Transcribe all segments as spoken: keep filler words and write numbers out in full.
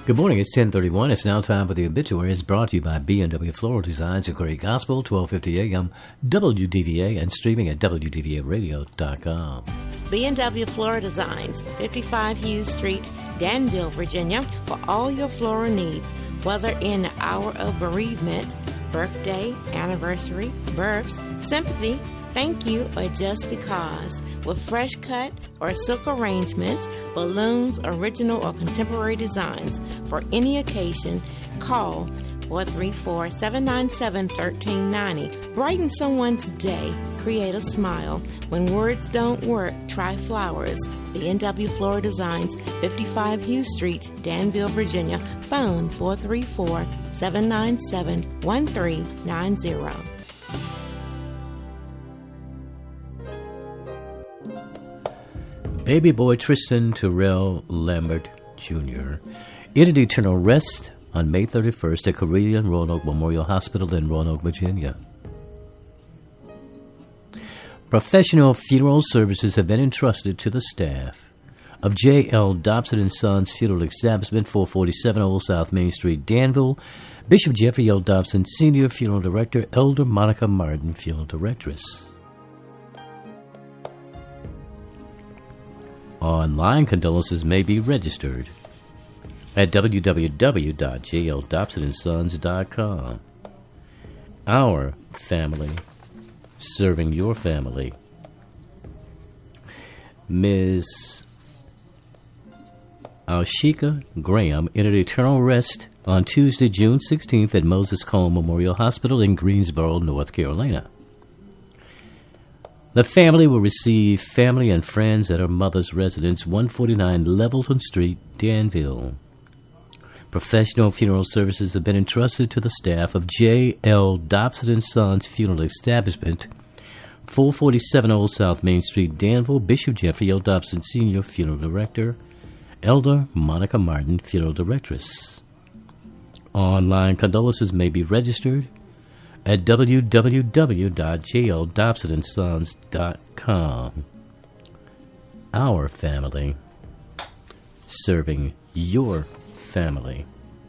Good morning, it's ten thirty-one. It's now time for the obituary. It's brought to you by B and W Floral Designs and Great Gospel, twelve fifty A M, W D V A, and streaming at W D V A radio dot com. B and W Floral Designs, fifty-five Hughes Street, Danville, Virginia, for all your floral needs, whether in the hour of bereavement, birthday, anniversary, births, sympathy, thank you, or just because. With fresh cut or silk arrangements, balloons, original or contemporary designs for any occasion, call four three four, seven nine seven, one three nine zero. Brighten someone's day. Create a smile. When words don't work, try flowers. B and W Floral Designs, fifty-five Hughes Street, Danville, Virginia. Phone four three four, seven nine seven, one three nine zero. Baby boy Tristan Terrell Lambert Junior entered eternal rest on May thirty-first at Korean Roanoke Memorial Hospital in Roanoke, Virginia. Professional funeral services have been entrusted to the staff of J L. Dobson and Sons Funeral Establishment, four forty-seven Old South Main Street, Danville. Bishop Jeffrey L. Dobson, Senior Funeral Director. Elder Monica Martin, Funeral Directress. Online condolences may be registered at w w w dot j l dobson and sons dot com. Our family, serving your family. Miz Alshika Graham entered eternal rest on Tuesday, June sixteenth at Moses Cone Memorial Hospital in Greensboro, North Carolina. The family will receive family and friends at her mother's residence, one forty-nine Levelton Street, Danville. Professional funeral services have been entrusted to the staff of J L. Dobson and Sons Funeral Establishment, four forty-seven Old South Main Street, Danville. Bishop Jeffrey L. Dobson, Senior Funeral Director. Elder Monica Martin, Funeral Directress. Online condolences may be registered at w w w dot j l dobson and sons dot com. Our family, serving your family.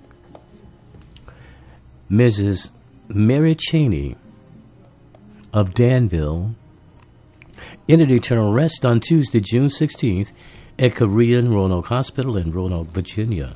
Missus Mary Cheney of Danville entered eternal rest on Tuesday, June sixteenth at Korean Roanoke Hospital in Roanoke, Virginia.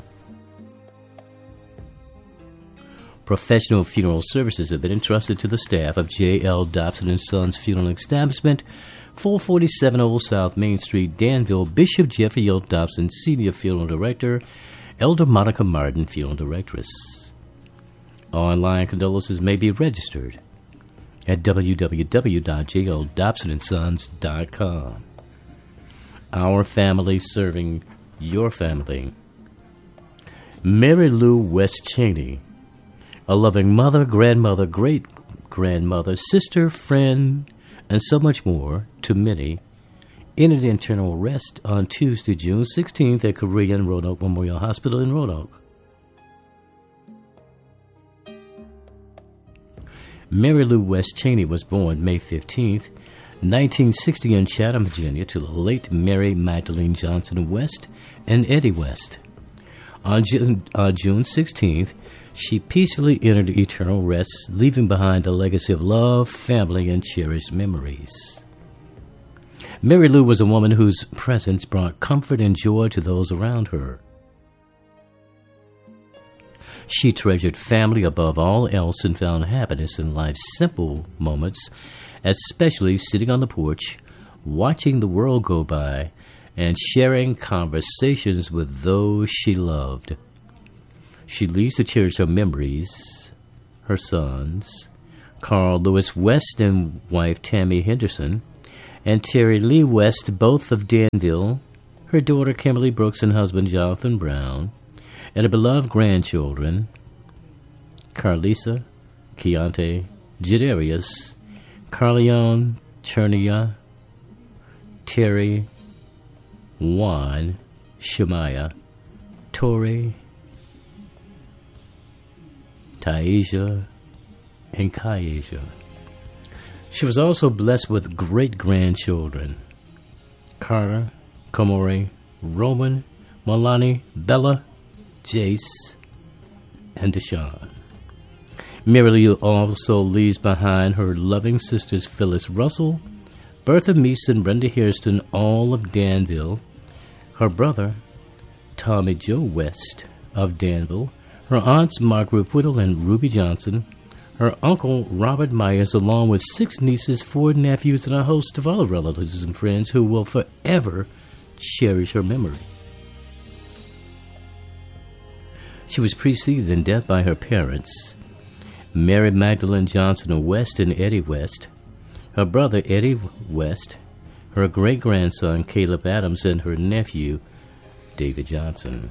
Professional funeral services have been entrusted to the staff of J L. Dobson and Sons Funeral Establishment, four forty-seven Old South Main Street, Danville. Bishop Jeffrey L. Dobson, Senior Funeral Director. Elder Monica Martin, Funeral Directress. Online condolences may be registered at w w w dot j l dobson and sons dot com. Our family, serving your family. Mary Lou West Cheney, a loving mother, grandmother, great-grandmother, sister, friend, and so much more to many, entered eternal rest on Tuesday, June sixteenth at Korean Roanoke Memorial Hospital in Roanoke. Mary Lou West Cheney was born May fifteenth, nineteen sixty in Chatham, Virginia, to the late Mary Magdalene Johnson West and Eddie West. On June, uh, June sixteenth, she peacefully entered eternal rest, leaving behind a legacy of love, family, and cherished memories. Mary Lou was a woman whose presence brought comfort and joy to those around her. She treasured family above all else and found happiness in life's simple moments, especially sitting on the porch, watching the world go by, and sharing conversations with those she loved. She leaves to cherish her memories, her sons, Carl Lewis West and wife Tammy Henderson, and Terry Lee West, both of Danville, her daughter Kimberly Brooks and husband Jonathan Brown, and her beloved grandchildren, Carlisa, Keontae, Jadarius, Carleon, Chernia, Terry, Juan, Shemaiah, Tori, Taisha, and Kyasia. She was also blessed with great-grandchildren, Carter, Komori, Roman, Malani, Bella, Jace, and Deshawn. Mary Lou also leaves behind her loving sisters Phyllis Russell, Bertha Meese, Brenda Hairston, all of Danville, her brother Tommy Joe West of Danville, her aunts Margaret Whittle and Ruby Johnson, her uncle Robert Myers, along with six nieces, four nephews, and a host of other relatives and friends who will forever cherish her memory. She was preceded in death by her parents, Mary Magdalene Johnson West and Eddie West, her brother Eddie West, her great-grandson Caleb Adams, and her nephew David Johnson.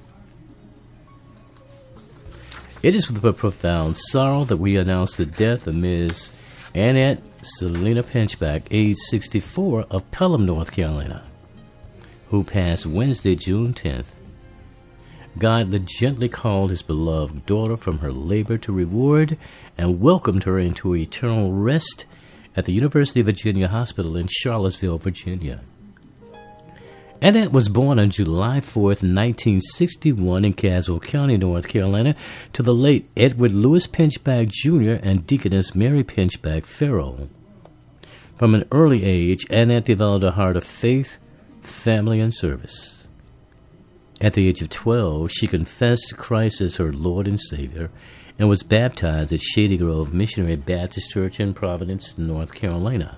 It is with a profound sorrow that we announce the death of Miz Annette Selena Pinchback, age sixty-four, of Pelham, North Carolina, who passed Wednesday, June tenth. God gently called his beloved daughter from her labor to reward and welcomed her into eternal rest at the University of Virginia Hospital in Charlottesville, Virginia. Annette was born on July fourth, nineteen sixty-one in Caswell County, North Carolina, to the late Edward Lewis Pinchback Junior and Deaconess Mary Pinchback Farrell. From an early age, Annette developed a heart of faith, family, and service. At the age of twelve, she confessed Christ as her Lord and Savior and was baptized at Shady Grove Missionary Baptist Church in Providence, North Carolina.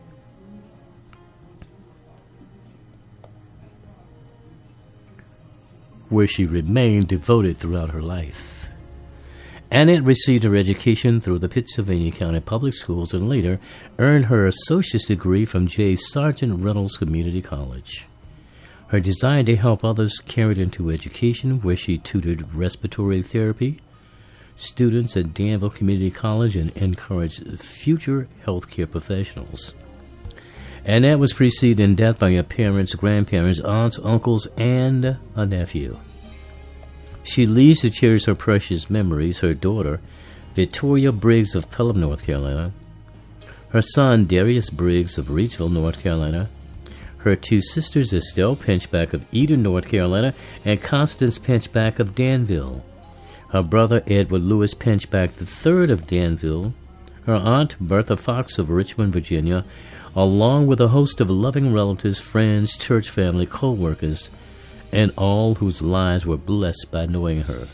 Where she remained devoted throughout her life. Annette received her education through the Pittsylvania County Public Schools and later earned her associate's degree from J. Sargent Reynolds Community College. Her desire to help others carried into education, where she tutored respiratory therapy students at Danville Community College and encouraged future healthcare professionals. Annette was preceded in death by her parents, grandparents, aunts, uncles, and a nephew. She leaves to cherish her precious memories her daughter, Victoria Briggs of Pelham, North Carolina, her son, Darius Briggs of Reidsville, North Carolina, her two sisters, Estelle Pinchback of Eden, North Carolina, and Constance Pinchback of Danville, her brother, Edward Lewis Pinchback the third of Danville, her aunt, Bertha Fox of Richmond, Virginia, along with a host of loving relatives, friends, church family, co-workers, and all whose lives were blessed by knowing her.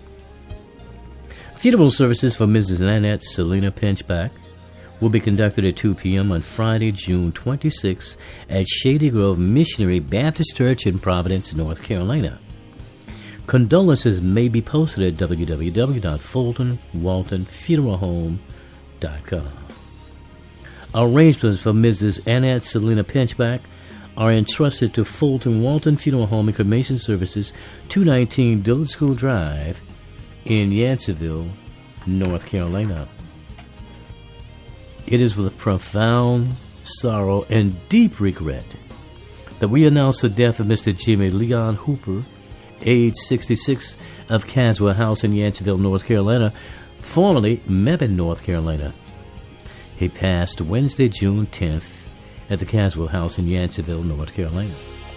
Funeral services for Missus Annette Selena Pinchback will be conducted at two p.m. on Friday, June twenty-sixth at Shady Grove Missionary Baptist Church in Providence, North Carolina. Condolences may be posted at w w w dot fulton walton funeral home dot com. Arrangements for Missus Annette Selena Pinchback are entrusted to Fulton Walton Funeral Home and Cremation Services, two nineteen Dillard School Drive in Yanceyville, North Carolina. It is with profound sorrow and deep regret that we announce the death of Mister Jimmy Leon Hooper, age sixty-six, of Caswell House in Yanceyville, North Carolina, formerly Mebane, North Carolina. He passed Wednesday, June tenth, at the Caswell House in Yanceyville, North Carolina.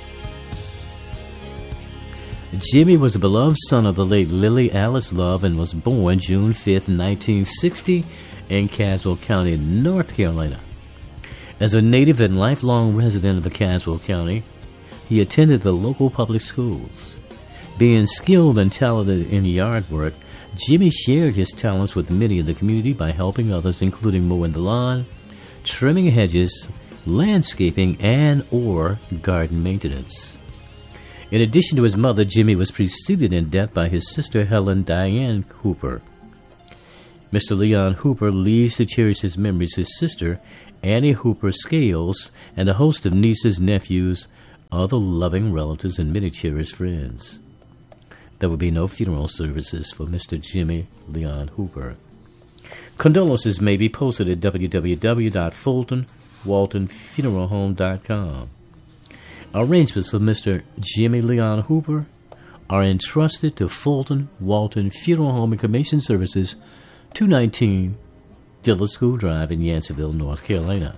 Jimmy was a beloved son of the late Lily Alice Love and was born June fifth, nineteen sixty, in Caswell County, North Carolina. As a native and lifelong resident of the Caswell County, he attended the local public schools. Being skilled and talented in yard work, Jimmy shared his talents with many in the community by helping others, including mowing the lawn, trimming hedges, landscaping, and or garden maintenance. In addition to his mother, Jimmy was preceded in death by his sister Helen Diane Hooper. Mister Leon Hooper leaves to cherish his memories his sister, Annie Hooper Scales, and a host of nieces, nephews, other loving relatives, and many cherished friends. There will be no funeral services for Mister Jimmy Leon Hooper. Condolences may be posted at w w w dot fulton walton funeral home dot com. Arrangements for Mister Jimmy Leon Hooper are entrusted to Fulton Walton Funeral Home and Cremation Services, two nineteen Dillard School Drive in Yanceyville, North Carolina.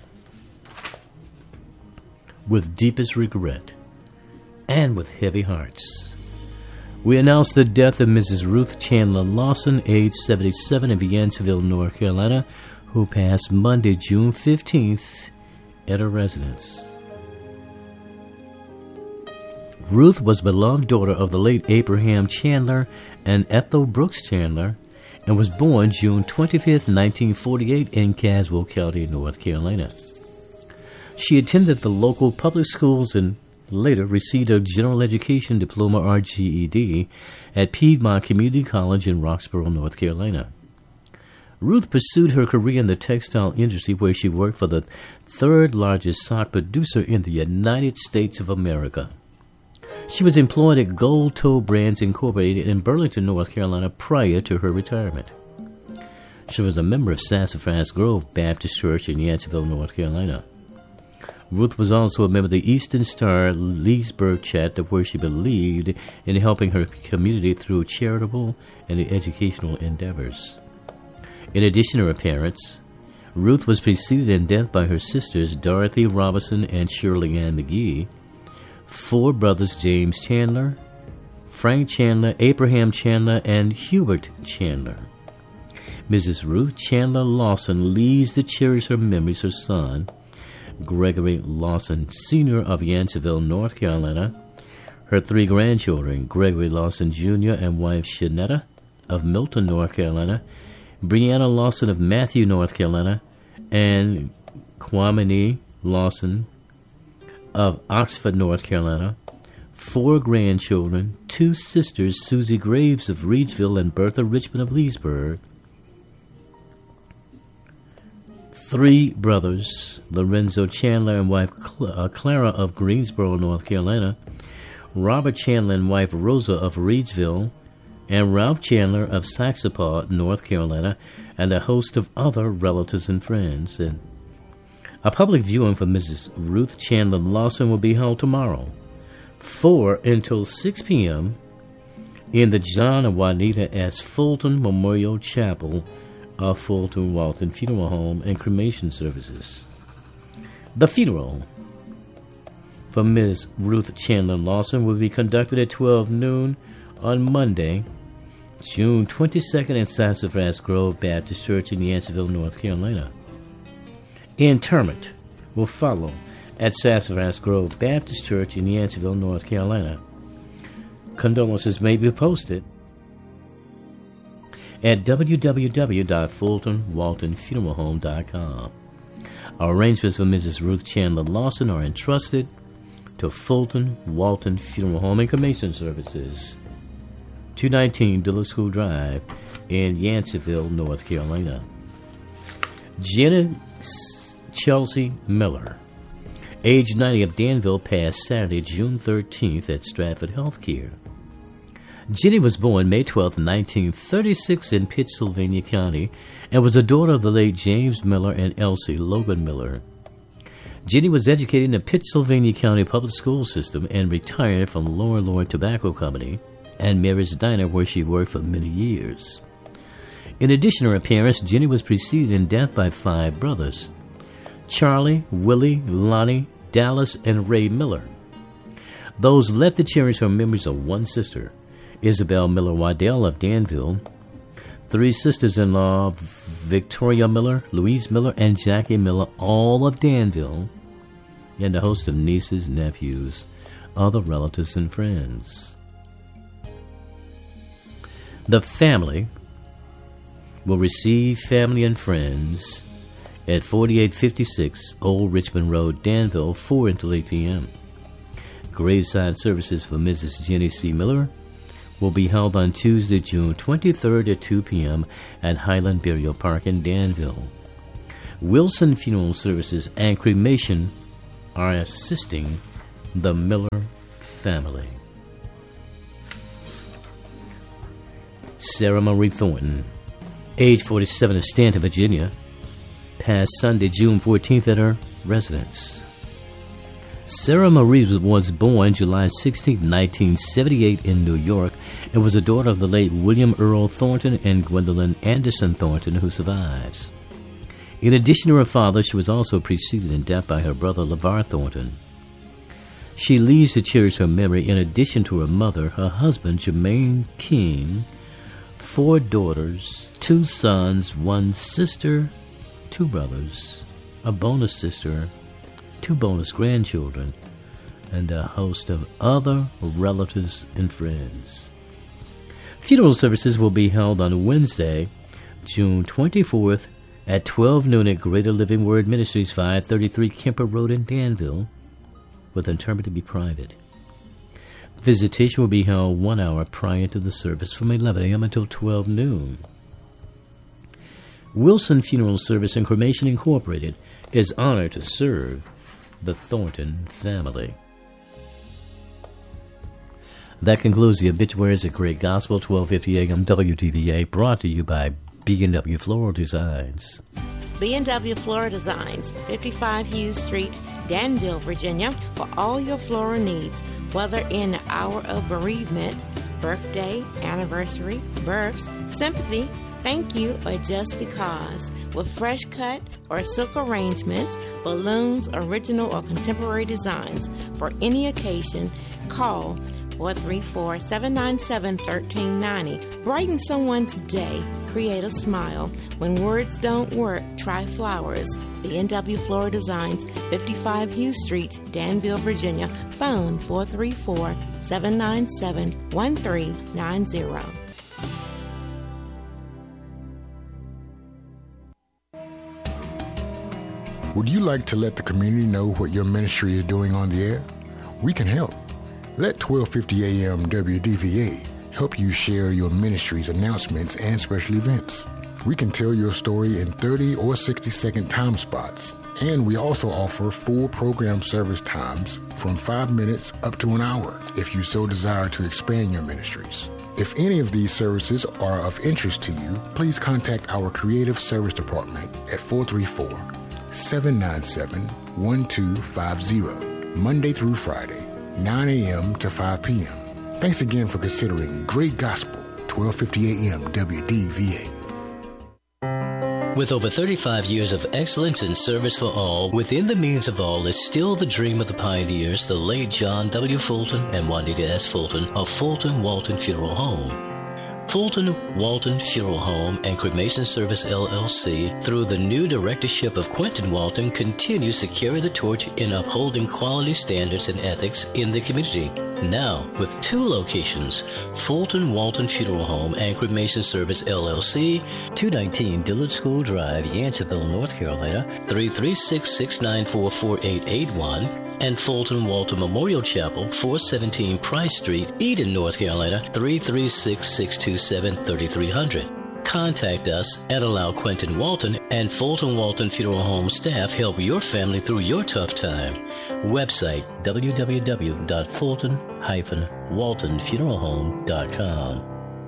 With deepest regret and with heavy hearts, We announce the death of Missus Ruth Chandler Lawson, age seventy-seven, of Yanceyville, North Carolina, who passed Monday, June fifteenth, at her residence. Ruth was beloved daughter of the late Abraham Chandler and Ethel Brooks Chandler, and was born June twenty-fifth, nineteen forty-eight, in Caswell County, North Carolina. She attended the local public schools and later received a general education diploma, or G E D, at Piedmont Community College in Roxborough, North Carolina. Ruth pursued her career in the textile industry, where she worked for the third largest sock producer in the United States of America. She was employed at Gold Toe Brands Incorporated in Burlington, North Carolina, prior to her retirement. She was a member of Sassafras Grove Baptist Church in Yanceyville, North Carolina. Ruth was also a member of the Eastern Star Leesburg chapter, where she believed in helping her community through charitable and educational endeavors. In addition to her parents, Ruth was preceded in death by her sisters Dorothy Robinson and Shirley Ann McGee, four brothers James Chandler, Frank Chandler, Abraham Chandler, and Hubert Chandler. Missus Ruth Chandler Lawson leaves to cherish her memories her son, Gregory Lawson, Senior of Yanceyville, North Carolina, her three grandchildren, Gregory Lawson, Junior and wife Shanetta of Milton, North Carolina, Brianna Lawson of Matthew, North Carolina, and Kwamini Lawson of Oxford, North Carolina, four grandchildren, two sisters, Susie Graves of Reedsville and Bertha Richmond of Leesburg, three brothers, Lorenzo Chandler and wife Cl- uh, Clara of Greensboro, North Carolina, Robert Chandler and wife Rosa of Reedsville, and Ralph Chandler of Saxapaw, North Carolina, and a host of other relatives and friends. And a public viewing for Missus Ruth Chandler Lawson will be held tomorrow, four until six p.m. in the John and Juanita S. Fulton Memorial Chapel of Fulton Walton Funeral Home and Cremation Services. The funeral for Miz Ruth Chandler Lawson will be conducted at twelve noon on Monday, June twenty-second, at Sassafras Grove Baptist Church in Yanceyville, North Carolina. Interment will follow at Sassafras Grove Baptist Church in Yanceyville, North Carolina. Condolences may be posted at w w w dot fulton walton funeral home dot com. Our arrangements for Missus Ruth Chandler Lawson are entrusted to Fulton Walton Funeral Home and Cremation Services, two nineteen Diller School Drive in Yanceyville, North Carolina. Jenna Chelsea Miller, age ninety, of Danville, passed Saturday, June thirteenth, at Stratford Healthcare. Jenny was born May twelfth, nineteen thirty-six, in Pittsylvania County, and was the daughter of the late James Miller and Elsie Logan Miller. Jenny was educated in the Pittsylvania County Public School System and retired from Lower Lord Tobacco Company and Mary's Diner, where she worked for many years. In addition to her parents, Jenny was preceded in death by five brothers: Charlie, Willie, Lonnie, Dallas, and Ray Miller. Those left to cherish her memories of one sister, Isabel Miller Waddell of Danville, three sisters-in-law, Victoria Miller, Louise Miller, and Jackie Miller, all of Danville, and a host of nieces, nephews, other relatives, and friends. The family will receive family and friends at forty-eight fifty-six Old Richmond Road, Danville, four until eight p.m. Graveside services for Missus Jenny C. Miller will be held on Tuesday, June twenty-third at two p.m. at Highland Burial Park in Danville. Wilson Funeral Services and Cremation are assisting the Miller family. Sarah Marie Thornton, age forty-seven, of Stanton, Virginia, passed Sunday, June fourteenth, at her residence. Sarah Marie was born July sixteenth, nineteen seventy-eight, in New York, and was the daughter of the late William Earl Thornton and Gwendolyn Anderson Thornton, who survives. In addition to her father, she was also preceded in death by her brother LeVar Thornton. She leaves to cherish her memory in addition to her mother, her husband, Jermaine King, four daughters, two sons, one sister, two brothers, a bonus sister, two bonus grandchildren, and a host of other relatives and friends. Funeral services will be held on Wednesday, June twenty-fourth at twelve noon at Greater Living Word Ministries, five thirty-three Kemper Road in Danville, with interment to be private. Visitation will be held one hour prior to the service from eleven a.m. until twelve noon. Wilson Funeral Service and Cremation Incorporated is honored to serve the Thornton family. That concludes the obituaries at Great Gospel, twelve fifty a.m. W T V A, brought to you by B and W Floral Designs. B and W Floral Designs, fifty-five Hughes Street, Danville, Virginia, for all your floral needs, whether in the hour of bereavement, birthday, anniversary, births, sympathy, thank you, or just because. With fresh cut or silk arrangements, balloons, original or contemporary designs for any occasion, call four three four, seven nine seven, one three nine zero. Brighten someone's day. Create a smile. When words don't work, try flowers. B and W Floral Designs, fifty-five Hughes Street, Danville, Virginia. Phone four three four, seven nine seven, one three nine zero. Would you like to let the community know what your ministry is doing on the air? We can help. Let twelve fifty a.m. W D V A help you share your ministry's announcements and special events. We can tell your story in thirty or sixty second time spots, and we also offer full program service times from five minutes up to an hour if you so desire to expand your ministries. If any of these services are of interest to you, please contact our Creative Service Department at four three four, seven nine seven, one two five zero, Monday through Friday, nine a.m. to five p.m. Thanks again for considering Great Gospel, twelve fifty a.m. W D V A. With over thirty-five years of excellence and service for all, within the means of all is still the dream of the pioneers, the late John W. Fulton and Juanita S. Fulton of Fulton Walton Funeral Home. Fulton Walton Funeral Home and Cremation Service, L L C, through the new directorship of Quentin Walton, continues to carry the torch in upholding quality standards and ethics in the community. Now, with two locations, Fulton Walton Funeral Home and Cremation Service, L L C, two nineteen Dillard School Drive, Yanceyville, North Carolina, three three six, six nine four, four eight eight one, and Fulton Walton Memorial Chapel, four seventeen Price Street, Eden, North Carolina, three three six, six two seven, three three zero zero. Contact us and allow Quentin Walton and Fulton Walton Funeral Home staff help your family through your tough time. Website w w w dot fulton dash walton funeral home dot com.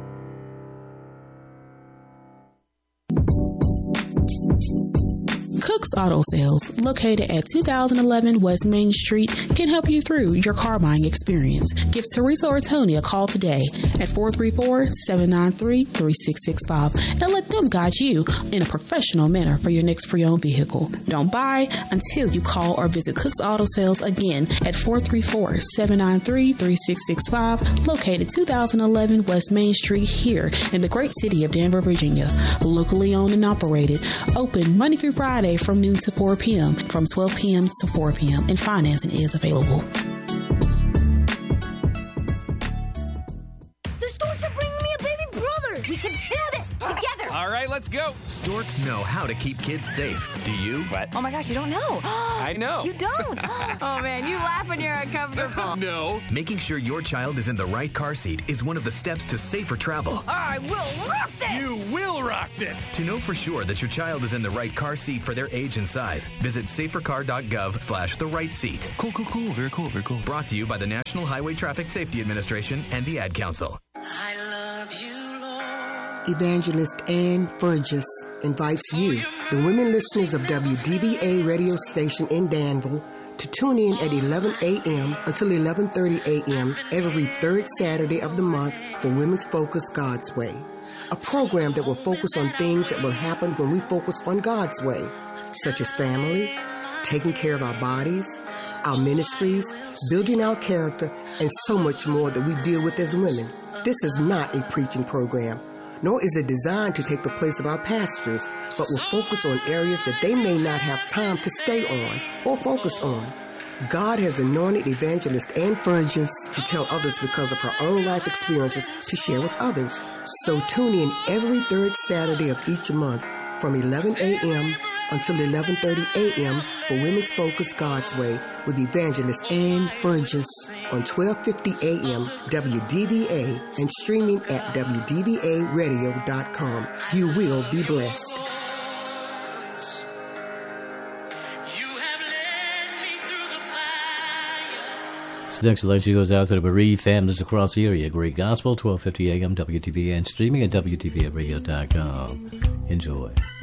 Cook's Auto Sales, located at two thousand eleven West Main Street, can help you through your car buying experience. Give Teresa or Tony a call today at four three four, seven nine three, three six six five and let them guide you in a professional manner for your next pre-owned vehicle. Don't buy until you call or visit Cook's Auto Sales again at four three four, seven nine three, three six six five, located two thousand eleven West Main Street here in the great city of Danville, Virginia. Locally owned and operated, open Monday through Friday from noon to four p.m., from twelve p.m. to four p.m., and financing is available. The Storks are bringing me a baby brother. We can do this together. All right, let's go. Storks know how to keep kids safe. Do you? What? Oh my gosh, you don't know. I know. You don't. Oh man, you laugh when you're uncomfortable. No. Making sure your child is in the right car seat is one of the steps to safer travel. I will rock this. You will rock this. To know for sure that your child is in the right car seat for their age and size, visit safercar.gov slash the right seat. Cool, cool, cool. Very cool, very cool. Brought to you by the National Highway Traffic Safety Administration and the Ad Council. I love you, Lord. Evangelist Ann Burgess invites you, the women listeners of W D V A radio station in Danville, to tune in at eleven a.m. until eleven thirty a.m. every third Saturday of the month for Women's Focus God's Way, a program that will focus on things that will happen when we focus on God's way, such as family, taking care of our bodies, our ministries, building our character, and so much more that we deal with as women. This is not a preaching program, nor is it designed to take the place of our pastors, but will focus on areas that they may not have time to stay on or focus on. God has anointed evangelists and evangelists to tell others because of her own life experiences to share with others. So tune in every third Saturday of each month from eleven a.m. until eleven thirty a.m. for Women's Focus God's Way with Evangelist Ann Fergus on twelve fifty a.m. W D V A and streaming at w d v a radio dot com. You will be blessed. This next election goes out to the bereaved families across the area. Great Gospel, twelve fifty a.m. W D V A and streaming at w d v a radio dot com. Enjoy.